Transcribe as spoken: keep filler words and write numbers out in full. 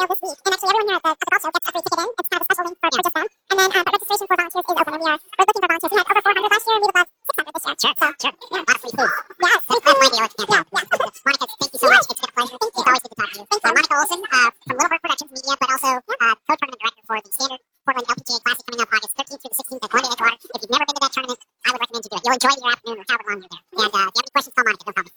sale this week. And actually, everyone here at the, at the golf show gets a free ticket in. It's kind of a special link for, yeah. for just them. And then, um, but registration for volunteers is open, and we are we're looking for volunteers. We had over four hundred last year, and we would love six hundred this year. Sure, so, sure. Yeah. A lot of free food. Yeah, free food. That's my deal. Yeah, yeah. Monica, thank you so much. It's been a pleasure. Thank you. It's always good to talk to you. Thank you. Uh, Monica Olson uh, from Little Bird Productions Media, but also uh, co-tournament director for the Standard Portland L P G A Classic coming up August thirteenth through the sixteenth at Columbia Edgewater. If you've never been to that tournament, I would recommend you do it. You'll enjoy your afternoon or however long you're there. And uh, if you have any questions, call Monica. Don't call me.